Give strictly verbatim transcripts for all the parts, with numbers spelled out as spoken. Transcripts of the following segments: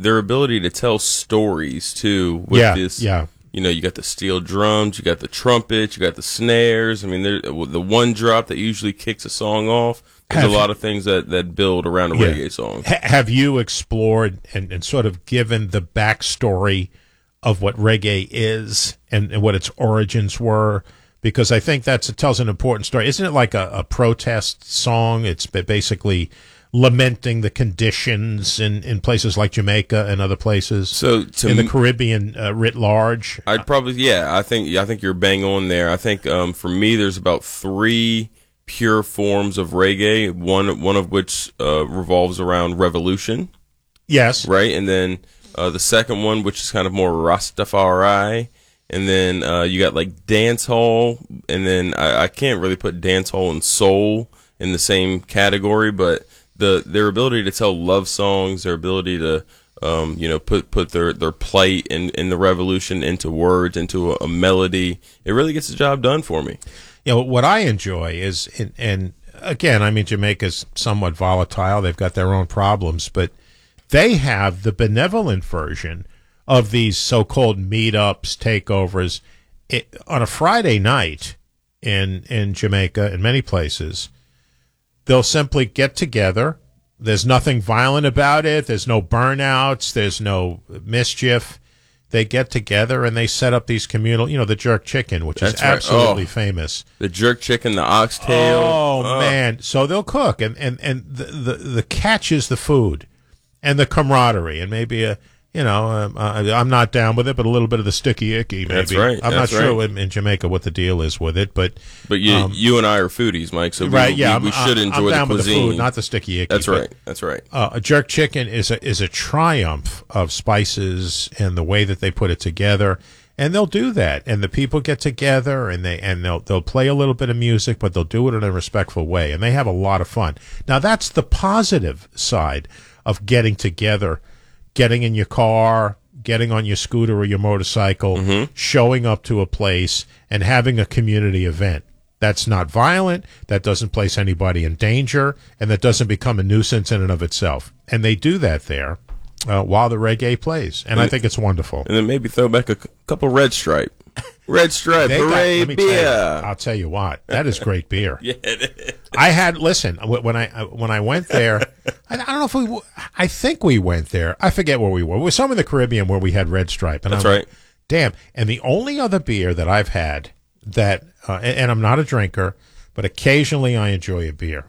their ability to tell stories too with yeah, this. Yeah. You know, you got the steel drums, you got the trumpet, you got the snares. I mean, there, the one drop that usually kicks a song off. There's have, a lot of things that, that build around a yeah. reggae song. H- have you explored and, and sort of given the backstory of what reggae is and, and what its origins were? Because I think that's, it tells an important story. Isn't it like a, a protest song? It's basically lamenting the conditions in, in places like Jamaica and other places. So to in the Caribbean uh, writ large. I'd probably yeah. I think I think you're bang on there. I think um, for me, there's about three pure forms of reggae. One one of which uh, revolves around revolution. Yes. Right, and then uh, the second one, which is kind of more Rastafari. And then uh, you got like dance hall, and then I, I can't really put dance hall and soul in the same category, but the their ability to tell love songs, their ability to um, you know put put their their plight and in, in the revolution into words, into a, a melody, it really gets the job done for me. You know what I enjoy is, and, and again, I mean Jamaica's somewhat volatile; they've got their own problems, but they have the benevolent version of these so-called meetups, takeovers. It, on a Friday night in in Jamaica, in many places, they'll simply get together. There's nothing violent about it. There's no burnouts. There's no mischief. They get together and they set up these communal, you know, the jerk chicken, which That's is right. absolutely oh, famous. The jerk chicken, the oxtail. Oh, oh, man. So they'll cook, and, and, and the, the, the catch is the food and the camaraderie, and maybe a, you know, um, uh, I'm not down with it, but a little bit of the sticky icky, maybe. That's right. I'm That's not sure right. in, in Jamaica what the deal is with it, but but you, um, you and I are foodies, Mike. So we, right, yeah, we, we I'm, should I'm, enjoy I'm down the cuisine, with the food, not the sticky icky. That's but, right. That's right. Uh, a jerk chicken is a is a triumph of spices and the way that they put it together, and they'll do that, and the people get together, and they and they'll they'll play a little bit of music, but they'll do it in a respectful way, and they have a lot of fun. Now that's the positive side of getting together, getting in your car, getting on your scooter or your motorcycle, mm-hmm. showing up to a place and having a community event. That's not violent, that doesn't place anybody in danger, and that doesn't become a nuisance in and of itself. And they do that there uh, while the reggae plays, and, and I think it's wonderful. And then maybe throw back a c- couple Red Stripe. Red Stripe, hooray, got, beer. Tell you, I'll tell you what, that is great beer. Yeah, it is. I had, listen, when I when I went there, I, I don't know if we, I think we went there. I forget where we were. We were somewhere in the Caribbean where we had Red Stripe. And That's I'm right. Like, damn. And the only other beer that I've had that, uh, and, and I'm not a drinker, but occasionally I enjoy a beer.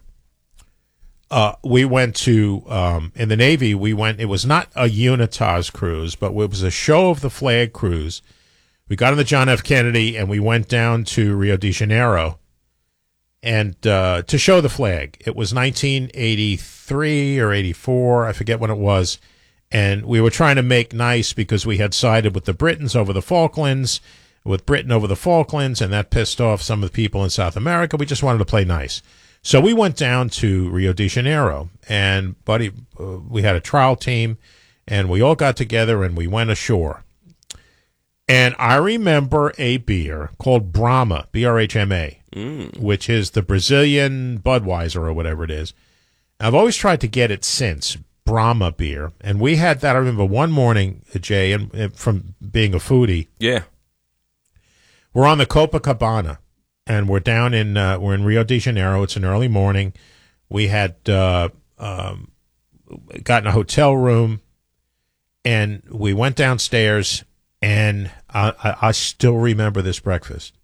Uh, we went to, um, in the Navy, we went, it was not a Unitas cruise, but it was a show of the flag cruise. We got on the John F. Kennedy and we went down to Rio de Janeiro and uh, to show the flag. It was nineteen eighty-three or eighty-four, I forget when it was, and we were trying to make nice because we had sided with the Britons over the Falklands, with Britain over the Falklands, and that pissed off some of the people in South America. We just wanted to play nice. So we went down to Rio de Janeiro, and buddy, uh, we had a trial team, and we all got together and we went ashore. And I remember a beer called Brahma, B R H M A, mm. which is the Brazilian Budweiser or whatever it is. I've always tried to get it since, Brahma beer. And we had that, I remember one morning, Jay, and, and from being a foodie. Yeah. We're on the Copacabana, and we're down in, uh, we're in Rio de Janeiro. It's an early morning. We had uh, um, gotten a hotel room, and we went downstairs. And I, I, I still remember this breakfast.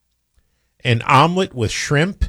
An omelet with shrimp,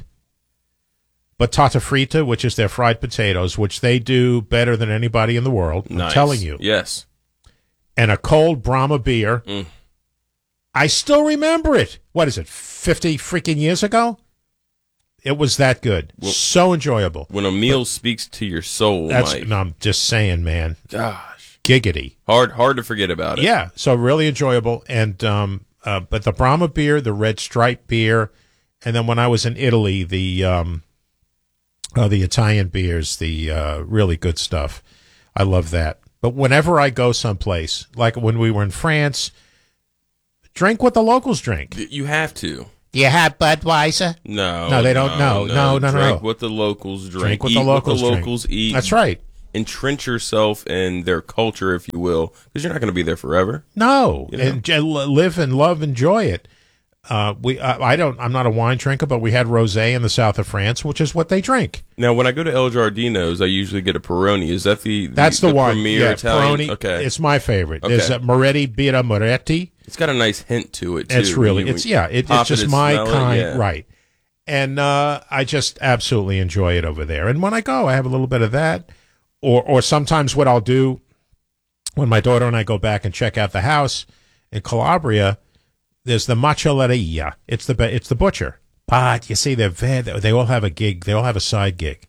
batata frita, which is their fried potatoes, which they do better than anybody in the world. I'm nice. telling you. Yes. And a cold Brahma beer. Mm. I still remember it. What is it, fifty freaking years ago? It was that good. Well, so enjoyable. When a meal but, speaks to your soul, that's, Mike. No, I'm just saying, man. Gosh. Giggity. Hard hard to forget about it. Yeah, so really enjoyable. And um, uh, but the Brahma beer, the Red Stripe beer, and then when I was in Italy, the um, uh, the Italian beers, the uh, really good stuff. I love that. But whenever I go someplace, like when we were in France, drink what the locals drink. You have to. You have Budweiser? No. No, they don't. No, no, no, no. Drink no. what the locals drink. Drink what eat the locals what the drink. locals eat. That's right. entrench yourself in their culture, if you will, because you're not going to be there forever. No, You know? and j- live and love, enjoy it. Uh, we, I, I don't. I'm not a wine drinker, but we had rosé in the south of France, which is what they drink. Now, when I go to El Giardino's, I usually get a Peroni. Is that the, the That's the, the one. premier Yeah, Italian? Peroni. Okay, It's my favorite. Okay. There's uh, Moretti, Birra Moretti. it's got a nice hint to it too. It's really, When you- it's yeah, it, pop it's just it and my smell it, kind, yeah. right? And uh, I just absolutely enjoy it over there. And when I go, I have a little bit of that, or or sometimes what I'll do when my daughter and I go back and check out the house in Calabria, there's the macelleria. It's the it's the butcher. But you see, they're very, they all have a gig. They all have a side gig.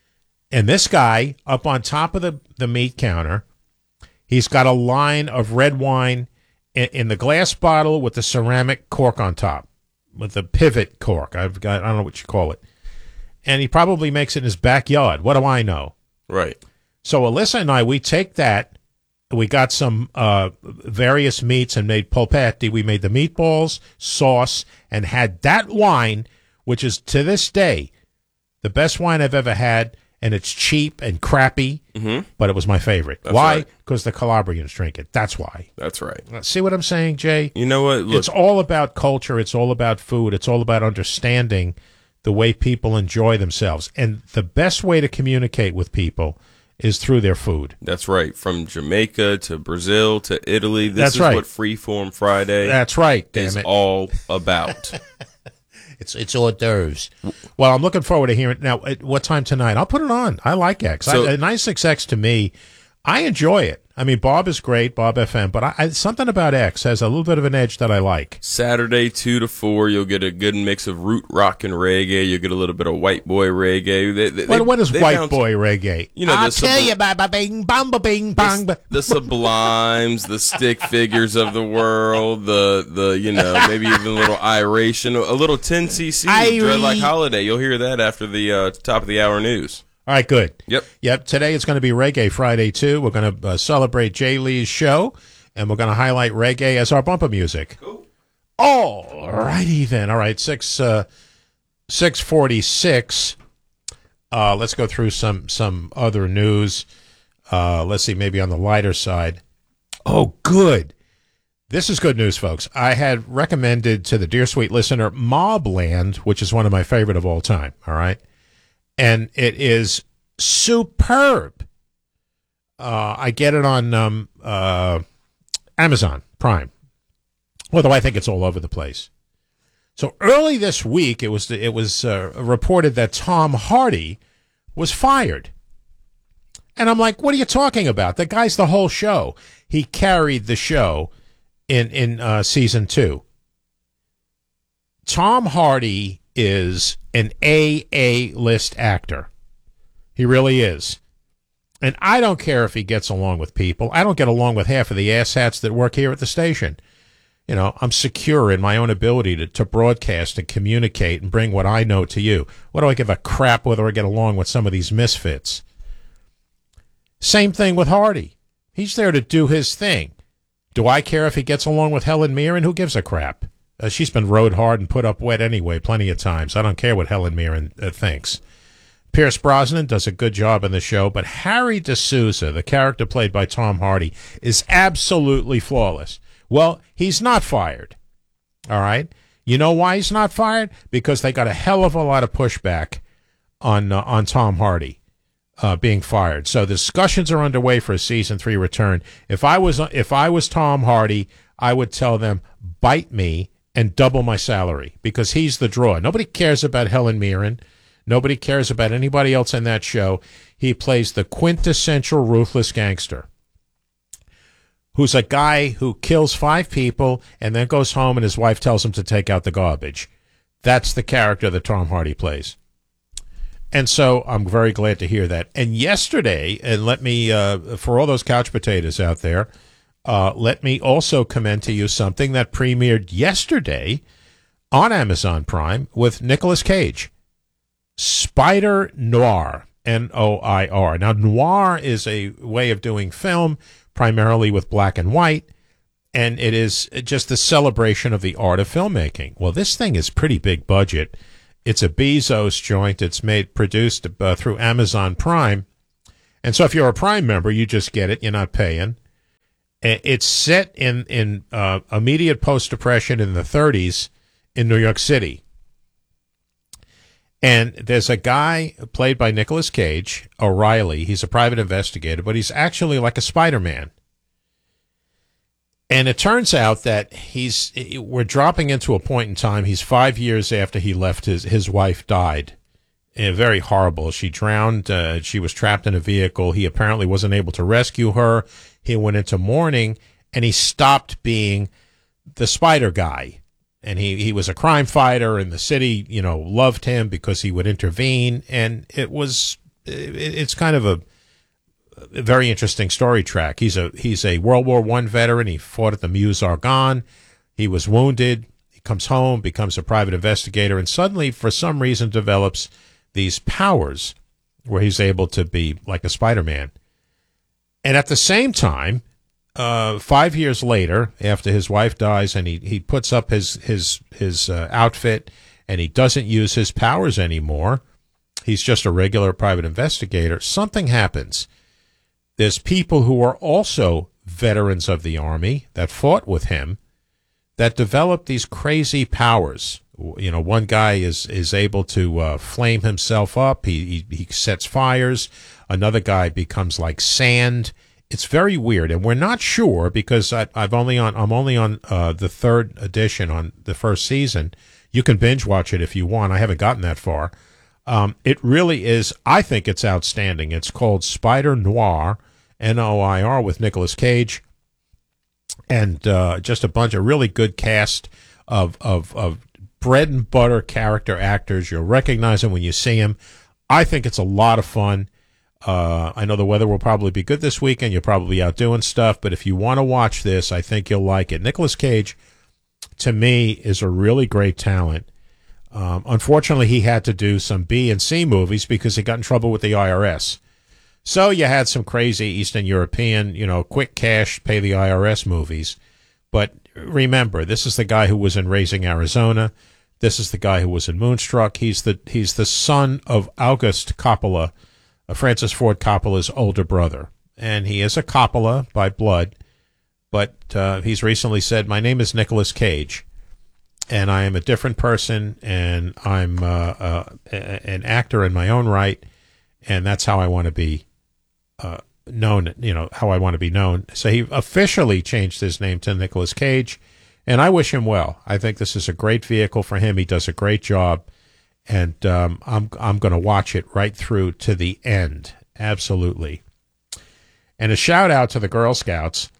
And this guy up on top of the the meat counter, he's got a line of red wine in, in the glass bottle with the ceramic cork on top, with the pivot cork. I've got I don't know what you call it. And he probably makes it in his backyard. What do I know? Right. So Alyssa and I, we take that. We got some uh, various meats and made polpetti. We made the meatballs, sauce, and had that wine, which is to this day the best wine I've ever had. And it's cheap and crappy, Mm-hmm. but it was my favorite. That's Why? right. Because the Calabrians drink it. That's why. That's right. See what I'm saying, Jay? You know what? Look, It's all about culture. It's all about food. It's all about understanding the way people enjoy themselves. And the best way to communicate with people is through their food. that's right. From Jamaica to Brazil to Italy, this That's is right. what Freeform Friday That's right, damn is it. all about. It's it's hors d'oeuvres. Well, I'm looking forward to hearing it. Now, at what time tonight? I'll put it on. I like X. So- I, ninety-six X to me, I enjoy it. I mean, Bob is great, Bob F M, but I, I, something about X has a little bit of an edge that I like. Saturday, two to four, you'll get a good mix of root rock and reggae. You'll get a little bit of white boy reggae. They, they, What, what is they white bounce- boy reggae? You know, I'll the tell subli- you, ba ba bing, bang, ba bing, bang. ba- The Sublimes, the Stick Figures of the world, the, the you know, maybe even a little iration, a little ten C C, Irie. Dreadlock Holiday. You'll hear that after the uh, top of the hour news. All right, good. Yep. Yep. Today it's going to be Reggae Friday, too. We're going to uh, celebrate Jay Lee's show, and we're going to highlight reggae as our bumper music. Cool. All righty then. All right, six uh, six forty six. Uh, let's go through some some other news. Uh, let's see, maybe on the lighter side. Oh, good. This is good news, folks. I had recommended to the dear sweet listener Mobland, which is one of my favorite of all time. All right, and it is superb. Uh, I get it on um, uh, Amazon Prime. Although I think it's all over the place. So early this week, it was it was uh, reported that Tom Hardy was fired, and I'm like, "What are you talking about? The guy's the whole show. He carried the show in in uh, season two." Tom Hardy is an A A list actor. He really is. And I don't care if he gets along with people. I don't get along with half of the asshats that work here at the station. You know, I'm secure in my own ability to, to broadcast and communicate and bring what I know to you. What do I give a crap whether I get along with some of these misfits? Same thing with Hardy. He's there to do his thing. Do I care if he gets along with Helen Mirren? Who gives a crap? Uh, she's been rode hard and put up wet anyway plenty of times. I don't care what Helen Mirren uh, thinks. Pierce Brosnan does a good job in the show, but Harry D'Souza, the character played by Tom Hardy, is absolutely flawless. Well, he's not fired. All right? You know why he's not fired? Because they got a hell of a lot of pushback on uh, on Tom Hardy uh, being fired. So discussions are underway for a season three return. If I was if I was Tom Hardy, I would tell them, bite me and double my salary, because he's the draw. Nobody cares about Helen Mirren. Nobody cares about anybody else in that show. He plays the quintessential ruthless gangster, who's a guy who kills five people and then goes home and his wife tells him to take out the garbage. That's the character that Tom Hardy plays. And so I'm very glad to hear that. And yesterday, and let me, uh, for all those couch potatoes out there, uh, let me also commend to you something that premiered yesterday on Amazon Prime with Nicolas Cage. Spider Noir, N O I R. Now, noir is a way of doing film, primarily with black and white, and it is just a celebration of the art of filmmaking. Well, this thing is pretty big budget. It's a Bezos joint. It's made produced uh, through Amazon Prime, And so if you're a Prime member, you just get it. You're not paying. It's set in, in uh, immediate post-Depression in the thirties in New York City. And there's a guy played by Nicolas Cage, O'Reilly. He's a private investigator, but he's actually like a Spider-Man. And it turns out that he's we're dropping into a point in time. He's five years after he left. His his wife died. And very horrible. She drowned. Uh, she was trapped in a vehicle. He apparently wasn't able to rescue her. He went into mourning, and he stopped being the Spider guy. And he, he was a crime fighter, and the city, you know, loved him because he would intervene. And it was it, it's kind of a, a very interesting story track. He's a he's a World War One veteran. He fought at the Meuse-Argonne. He was wounded. He comes home, becomes a private investigator, and suddenly, for some reason, develops these powers where he's able to be like a Spider-Man. And at the same time, uh, five years later, after his wife dies and he, he puts up his, his, his uh, outfit and he doesn't use his powers anymore, he's just a regular private investigator, something happens. There's people who are also veterans of the Army that fought with him that develop these crazy powers. You know, one guy is is able to uh, flame himself up. He, he he sets fires. Another guy becomes like sand. It's very weird, and we're not sure because I, I've only on I'm only on uh, the third edition on the first season. You can binge watch it if you want. I haven't gotten that far. Um, it really is. I think it's outstanding. It's called Spider Noir, N O I R, with Nicolas Cage, and uh, just a bunch of really good cast of of of. bread and butter character actors. You'll recognize them when you see them. I think it's a lot of fun. Uh, I know the weather will probably be good this weekend. You'll probably be out doing stuff, but if you want to watch this, I think you'll like it. Nicolas Cage, to me, is a really great talent. Um, unfortunately, he had to do some B and C movies because he got in trouble with the I R S. So you had some crazy Eastern European, you know, quick cash, pay the I R S movies. But remember, this is the guy who was in Raising Arizona. This is the guy who was in Moonstruck. He's the he's the son of August Coppola, uh, Francis Ford Coppola's older brother. And he is a Coppola by blood. But uh, he's recently said, my name is Nicolas Cage, and I am a different person, and I'm uh, uh, an actor in my own right, and that's how I want to be uh, known, you know, how I want to be known. So he officially changed his name to Nicolas Cage, and I wish him well. I think this is a great vehicle for him. He does a great job, and um, I'm I'm going to watch it right through to the end. Absolutely. And a shout out to the Girl Scouts.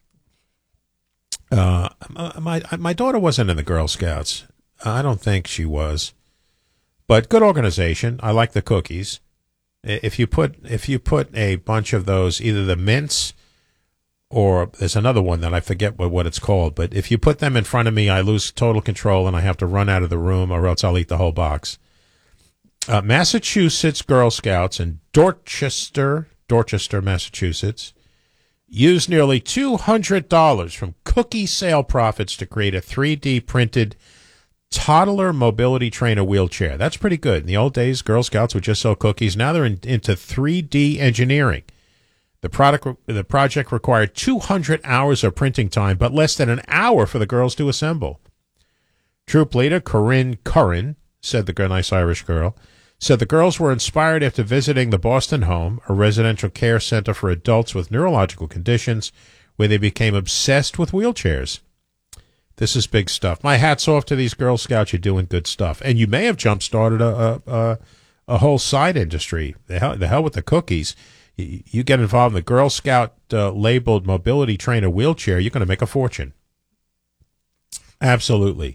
Uh, my my daughter wasn't in the Girl Scouts. I don't think she was, but good organization. I like the cookies. If you put if you put a bunch of those, either the mints or there's another one that I forget what, what it's called, but if you put them in front of me, I lose total control and I have to run out of the room, or else I'll eat the whole box. Uh, Massachusetts Girl Scouts in Dorchester, Dorchester, Massachusetts, used nearly two hundred dollars from cookie sale profits to create a three D printed toddler mobility trainer wheelchair. That's pretty good. In the old days, Girl Scouts would just sell cookies. Now they're in, into three D engineering. The product, the project required two hundred hours of printing time, but less than an hour for the girls to assemble. Troop leader Corinne Curran, said the nice Irish girl, said the girls were inspired after visiting the Boston Home, a residential care center for adults with neurological conditions, where they became obsessed with wheelchairs. This is big stuff. My hat's off to these Girl Scouts. You're doing good stuff. And you may have jump-started a, a, a, a whole side industry. The hell, the hell with the cookies. You, you get involved in the Girl Scout uh, labeled mobility trainer wheelchair, you're going to make a fortune. Absolutely.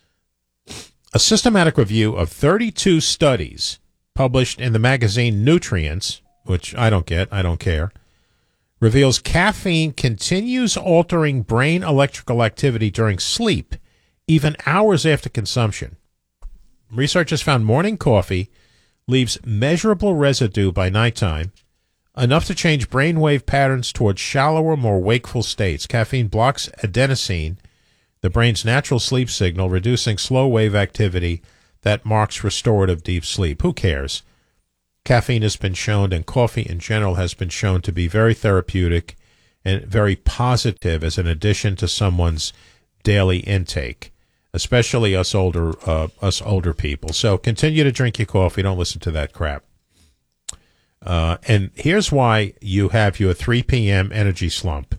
A systematic review of thirty-two studies published in the magazine Nutrients, which I don't get, I don't care, reveals caffeine continues altering brain electrical activity during sleep, even hours after consumption. Researchers found morning coffee leaves measurable residue by nighttime, enough to change brainwave patterns towards shallower, more wakeful states. Caffeine blocks adenosine, the brain's natural sleep signal, reducing slow wave activity that marks restorative deep sleep. Who cares? caffeine has been shown, and coffee in general has been shown to be very therapeutic and very positive as an addition to someone's daily intake, especially us older uh, us older people. So continue to drink your coffee. Don't listen to that crap. Uh, and here's why you have your three p.m. energy slump.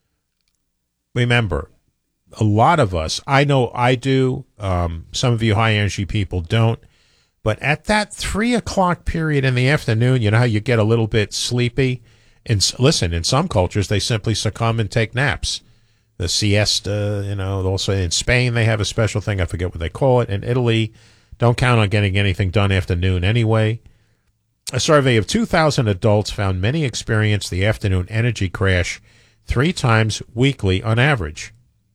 Remember, a lot of us, I know I do, um, some of you high-energy people don't, but at that three o'clock period in the afternoon, you know how you get a little bit sleepy? And listen, in some cultures, they simply succumb and take naps. The siesta, you know, also in Spain, they have a special thing. I forget what they call it. In Italy, don't count on getting anything done after noon anyway. A survey of two thousand adults found many experience the afternoon energy crash three times weekly on average.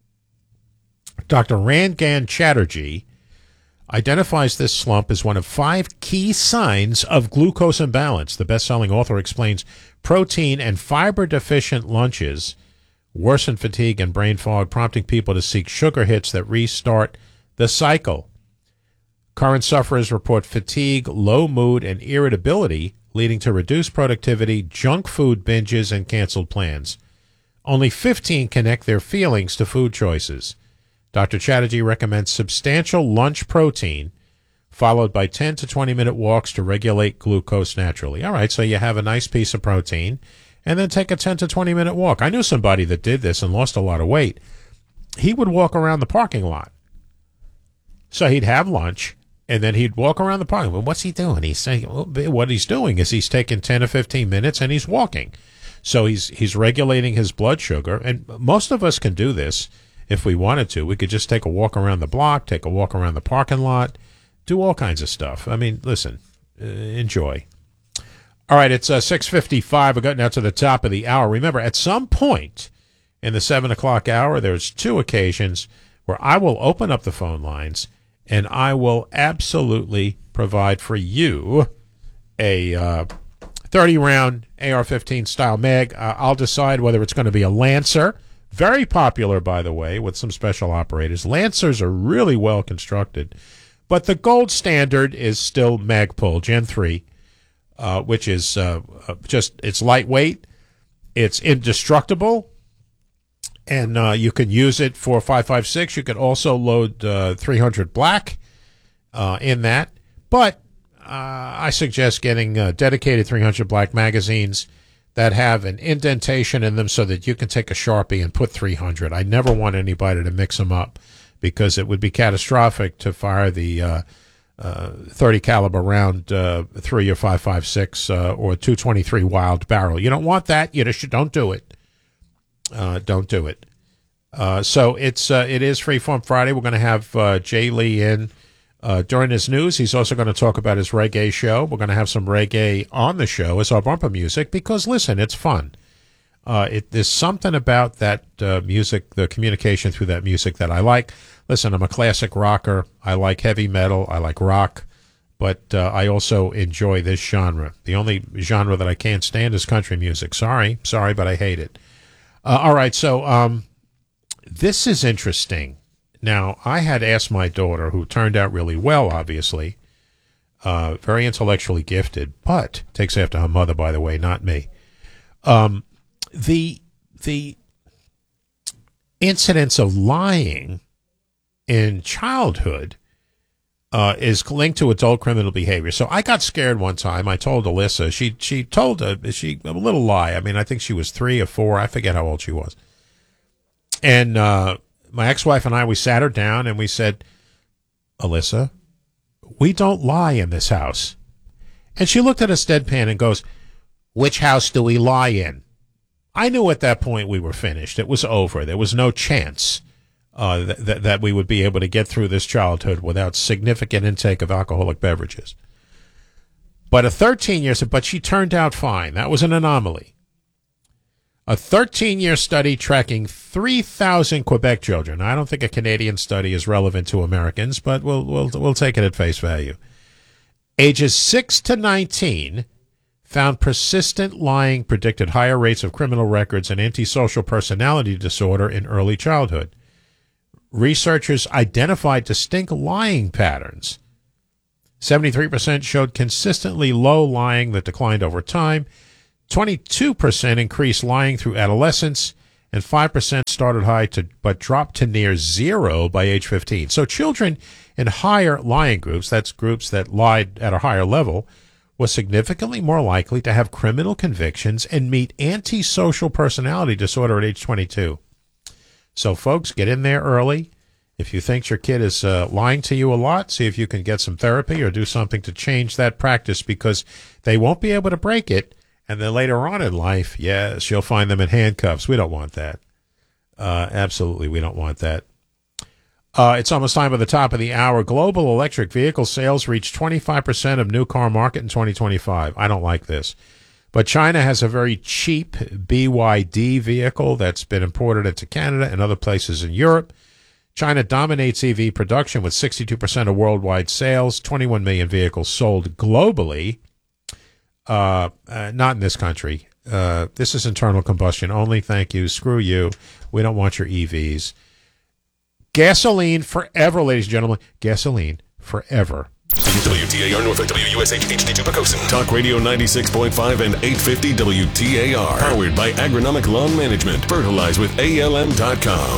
Doctor Rangan Chatterjee identifies this slump as one of five key signs of glucose imbalance. The best-selling author explains protein and fiber-deficient lunches worsen fatigue and brain fog, prompting people to seek sugar hits that restart the cycle. Current sufferers report fatigue, low mood, and irritability, leading to reduced productivity, junk food binges, and canceled plans. Only fifteen connect their feelings to food choices. Doctor Chatterjee recommends substantial lunch protein, followed by ten to twenty minute walks to regulate glucose naturally. All right, so you have a nice piece of protein, and then take a ten to twenty minute walk. I knew somebody that did this and lost a lot of weight. He would walk around the parking lot. So he'd have lunch, and then he'd walk around the parking lot. Well, what's he doing? He's saying, well, what he's doing is he's taking ten or fifteen minutes, and he's walking. So he's he's regulating his blood sugar, and most of us can do this. If we wanted to, we could just take a walk around the block, take a walk around the parking lot, do all kinds of stuff. I mean, listen, uh, enjoy. All right, it's uh, six fifty-five. We're getting now to the top of the hour. Remember, at some point in the seven o'clock hour, there's two occasions where I will open up the phone lines, and I will absolutely provide for you a uh, thirty-round A R fifteen style mag. Uh, I'll decide whether it's going to be a Lancer. Very popular, by the way, with some special operators. Lancers are really well constructed. But the gold standard is still Magpul Gen three, uh, which is uh, just, it's lightweight, it's indestructible, and uh, you can use it for five five six. You can also load uh, three hundred black uh, in that. But uh, I suggest getting uh, dedicated three hundred black magazines that have an indentation in them so that you can take a Sharpie and put three hundred. I never want anybody to mix them up because it would be catastrophic to fire the uh, uh, thirty caliber round uh, through your five five six uh, or two twenty-three Wild barrel. You don't want that. You just don't do it. Uh, don't do it. Uh, so it's uh, it is Freeform Friday. We're going to have uh, Jay Lee in Uh, during his news. He's also going to talk about his reggae show. We're going to have some reggae on the show as our bumper music because, listen, it's fun. Uh, it, there's something about that uh, music, the communication through that music that I like. Listen, I'm a classic rocker. I like heavy metal. I like rock. But uh, I also enjoy this genre. The only genre that I can't stand is country music. Sorry. Sorry, but I hate it. Uh, all right, so um, this is interesting. Now, I had asked my daughter, who turned out really well, obviously, uh, very intellectually gifted, but takes after her mother, by the way, not me. Um, the the incidence of lying in childhood uh, is linked to adult criminal behavior. So I got scared one time. I told Alyssa, she she told a, she a little lie. I mean, I think she was three or four. I forget how old she was. And uh my ex-wife and I, we sat her down and we said, Alyssa, we don't lie in this house. And she looked at us deadpan and goes, which house do we lie in? I knew at that point we were finished. It was over. There was no chance uh, th- th- that we would be able to get through this childhood without significant intake of alcoholic beverages. But a thirteen-year, but she turned out fine. That was an anomaly. A thirteen-year study tracking three thousand Quebec children. I don't think a Canadian study is relevant to Americans, but we'll we'll we'll take it at face value. Ages six to nineteen found persistent lying predicted higher rates of criminal records and antisocial personality disorder in early childhood. Researchers identified distinct lying patterns. seventy-three percent showed consistently low lying that declined over time. twenty-two percent increased lying through adolescence, and five percent started high to, but dropped to near zero by age fifteen. So children in higher lying groups, that's groups that lied at a higher level, was significantly more likely to have criminal convictions and meet antisocial personality disorder at age twenty-two. So folks, get in there early. If you think your kid is uh, lying to you a lot, see if you can get some therapy or do something to change that practice, because they won't be able to break it. And then later on in life, yes, you'll find them in handcuffs. We don't want that. Uh, absolutely, we don't want that. Uh, it's almost time at the top of the hour. Global electric vehicle sales reached twenty-five percent of new car market in twenty twenty-five. I don't like this. But China has a very cheap B Y D vehicle that's been imported into Canada and other places in Europe. China dominates E V production with sixty-two percent of worldwide sales, twenty-one million vehicles sold globally. Uh, uh, not in this country. Uh, this is internal combustion only. Thank you. Screw you. We don't want your E Vs. Gasoline forever, ladies and gentlemen. Gasoline forever. W T A R Norfolk, W U S H H D two Pocosin. Talk Radio ninety-six point five and eight fifty W T A R. Powered by Agronomic Lawn Management. Fertilize with A L M dot com.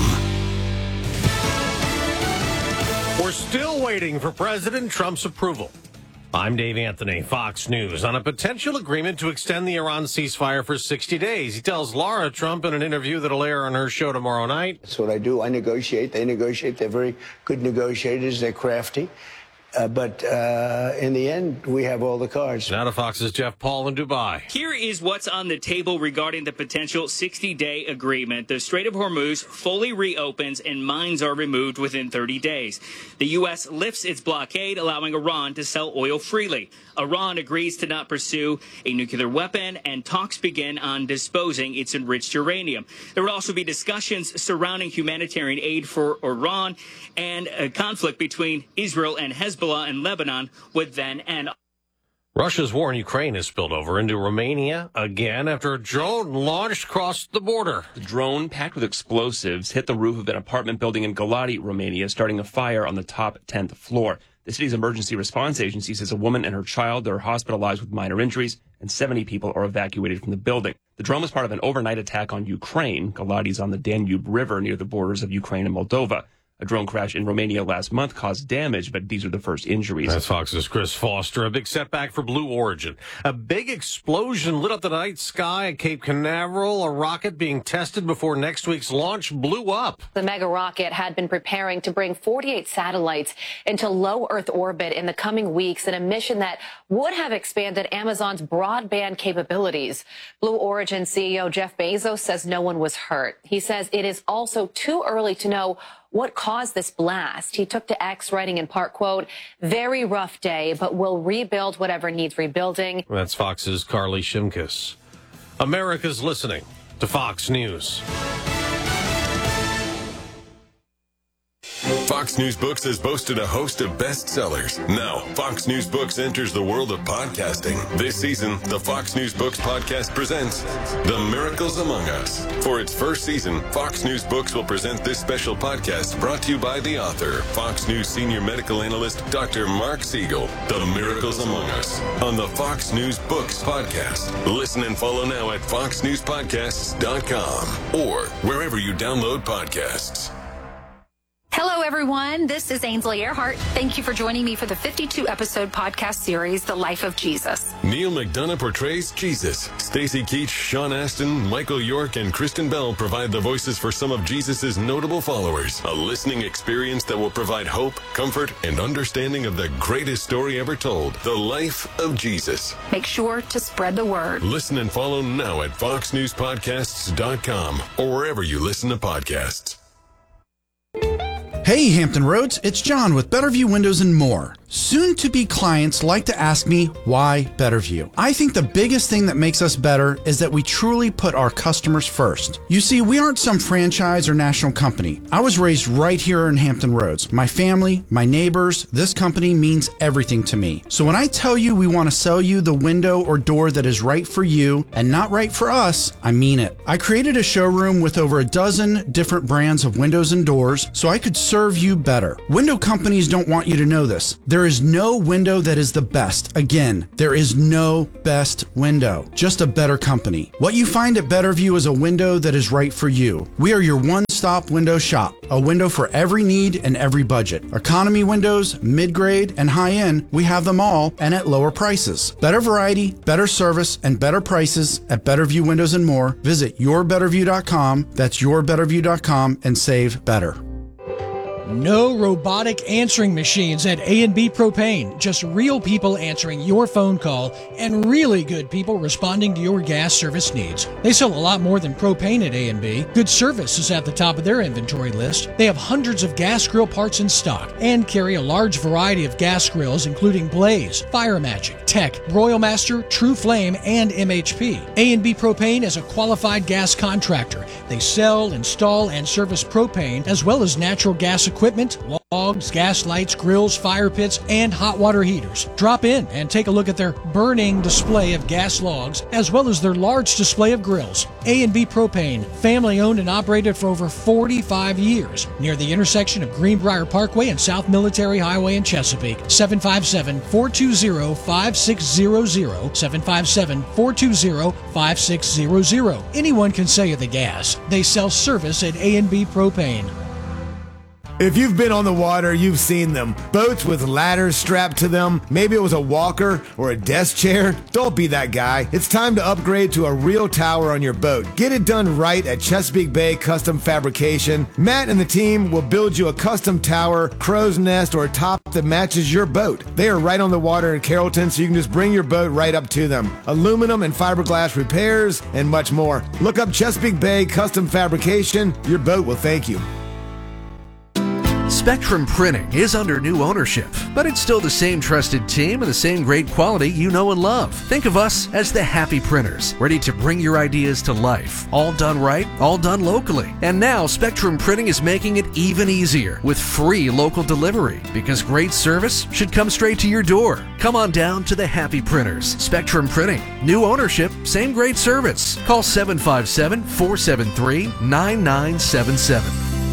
We're still waiting for President Trump's approval. I'm Dave Anthony, Fox News, on a potential agreement to extend the Iran ceasefire for sixty days. He tells Laura Trump in an interview that'll air on her show tomorrow night. That's what I do. I negotiate. They negotiate. They're very good negotiators. They're crafty. Uh, but uh, in the end, we have all the cards. Now to Fox's Jeff Paul in Dubai. Here is what's on the table regarding the potential sixty-day agreement. The Strait of Hormuz fully reopens and mines are removed within thirty days. The U S lifts its blockade, allowing Iran to sell oil freely. Iran agrees to not pursue a nuclear weapon, and talks begin on disposing its enriched uranium. There will also be discussions surrounding humanitarian aid for Iran, and a conflict between Israel and Hezbollah in Lebanon would then end. Russia's war in Ukraine has spilled over into Romania again after a drone launched across the border. The drone, packed with explosives, hit the roof of an apartment building in Galati, Romania, starting a fire on the top tenth floor. The city's emergency response agency says a woman and her child are hospitalized with minor injuries, and seventy people are evacuated from the building. The drone was part of an overnight attack on Ukraine. Galati's on the Danube River near the borders of Ukraine and Moldova. A drone crash in Romania last month caused damage, but these are the first injuries. That's Fox's Chris Foster. A big setback for Blue Origin. A big explosion lit up the night sky at Cape Canaveral. A rocket being tested before next week's launch blew up. The mega rocket had been preparing to bring forty-eight satellites into low Earth orbit in the coming weeks in a mission that would have expanded Amazon's broadband capabilities. Blue Origin C E O Jeff Bezos says no one was hurt. He says it is also too early to know what caused this blast. He took to X, writing in part, quote, very rough day, but we'll rebuild whatever needs rebuilding. That's Fox's Carly Shimkus. America's listening to Fox News. Fox News Books has boasted a host of bestsellers. Now, Fox News Books enters the world of podcasting. This season, the Fox News Books podcast presents The Miracles Among Us. For its first season, Fox News Books will present this special podcast brought to you by the author, Fox News senior medical analyst, Doctor Mark Siegel. The Miracles Among Us on the Fox News Books podcast. Listen and follow now at fox news podcasts dot com or wherever you download podcasts. Hello, everyone. This is Ainsley Earhart. Thank you for joining me for the fifty-two episode podcast series, The Life of Jesus. Neil McDonough portrays Jesus. Stacy Keach, Sean Astin, Michael York, and Kristen Bell provide the voices for some of Jesus' notable followers. A listening experience that will provide hope, comfort, and understanding of the greatest story ever told, The Life of Jesus. Make sure to spread the word. Listen and follow now at fox news podcasts dot com or wherever you listen to podcasts. Hey, Hampton Roads, it's John with Betterview Windows and More. Soon-to-be clients like to ask me, why Betterview? I think the biggest thing that makes us better is that we truly put our customers first. You see, we aren't some franchise or national company. I was raised right here in Hampton Roads. My family, my neighbors, this company means everything to me. So when I tell you we want to sell you the window or door that is right for you and not right for us, I mean it. I created a showroom with over a dozen different brands of windows and doors so I could serve you better. Window companies don't want you to know this. There There is no window that is the best. Again, there is no best window, just a better company. What you find at Betterview is a window that is right for you. We are your one-stop window shop, a window for every need and every budget. Economy windows, mid-grade, and high-end, we have them all and at lower prices. Better variety, better service, and better prices at Betterview Windows and More. Visit your better view dot com. That's your better view dot com and save better. No robotic answering machines at A and B Propane. Just real people answering your phone call and really good people responding to your gas service needs. They sell a lot more than propane at A and B. Good service is at the top of their inventory list. They have hundreds of gas grill parts in stock and carry a large variety of gas grills including Blaze, Fire Magic, Tech, Royal Master, True Flame, and M H P. A and B Propane is a qualified gas contractor. They sell, install, and service propane as well as natural gas equipment, logs, gas lights, grills, fire pits, and hot water heaters. Drop in and take a look at their burning display of gas logs as well as their large display of grills. A and B Propane, family owned and operated for over forty-five years, near the intersection of Greenbrier Parkway and South Military Highway in Chesapeake. seven five seven, four two zero, five six zero zero, seven five seven, four two zero, five six zero zero. Anyone can sell you the gas. They sell service at A and B Propane. If you've been on the water, you've seen them. Boats with ladders strapped to them. Maybe it was a walker or a desk chair. Don't be that guy. It's time to upgrade to a real tower on your boat. Get it done right at Chesapeake Bay Custom Fabrication. Matt and the team will build you a custom tower, crow's nest, or a top that matches your boat. They are right on the water in Carrollton, so you can just bring your boat right up to them. Aluminum and fiberglass repairs, and much more. Look up Chesapeake Bay Custom Fabrication. Your boat will thank you. Spectrum Printing is under new ownership, but it's still the same trusted team and the same great quality you know and love. Think of us as the Happy Printers, ready to bring your ideas to life. All done right, all done locally. And now Spectrum Printing is making it even easier with free local delivery, because great service should come straight to your door. Come on down to the Happy Printers. Spectrum Printing. New ownership, same great service. Call seven five seven, four seven three, nine nine seven seven.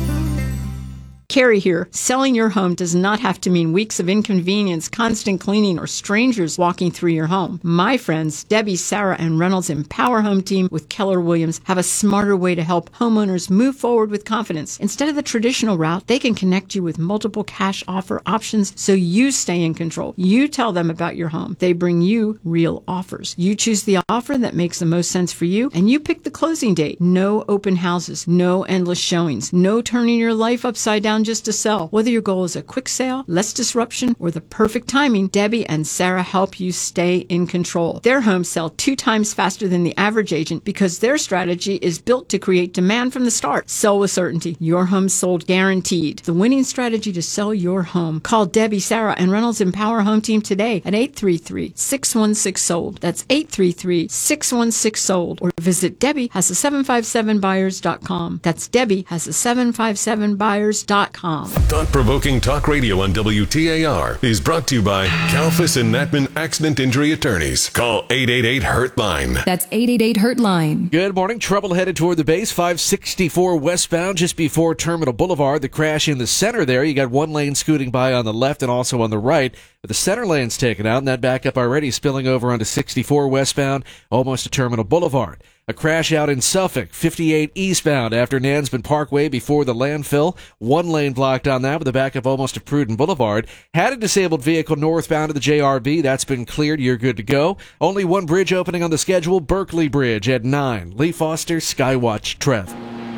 Carrie here. Selling your home does not have to mean weeks of inconvenience, constant cleaning, or strangers walking through your home. My friends, Debbie, Sarah, and Reynolds Empower Home Team with Keller Williams have a smarter way to help homeowners move forward with confidence. Instead of the traditional route, they can connect you with multiple cash offer options so you stay in control. You tell them about your home. They bring you real offers. You choose the offer that makes the most sense for you, and you pick the closing date. No open houses, no endless showings, no turning your life upside down just to sell. Whether your goal is a quick sale, less disruption, or the perfect timing, Debbie and Sarah help you stay in control. Their homes sell two times faster than the average agent because their strategy is built to create demand from the start. Sell with certainty. Your home sold guaranteed. The winning strategy to sell your home. Call Debbie, Sarah, and Reynolds Empower Home Team today at eight three three, six one six, sold. That's eight three three, six one six, sold. Or visit Debbie has a seven five seven buyers dot com. That's Debbie has a seven five seven buyers dot com. Thought-provoking talk radio on W T A R is brought to you by Kalfas and Natman Accident Injury Attorneys. Call eight eight eight, hurt line. That's eight eight eight, hurt line. Good morning. Trouble headed toward the base, five sixty-four westbound, just before Terminal Boulevard. The crash in the center there. You got one lane scooting by on the left and also on the right. But the center lane's taken out, and that backup already spilling over onto sixty-four westbound, almost to Terminal Boulevard. A crash out in Suffolk, fifty-eight eastbound after Nansman Parkway before the landfill. One lane blocked on that with a backup almost to Pruden Boulevard. Had a disabled vehicle northbound to the J R B. That's been cleared. You're good to go. Only one bridge opening on the schedule, Berkeley Bridge at nine. Lee Foster, Skywatch, Trev.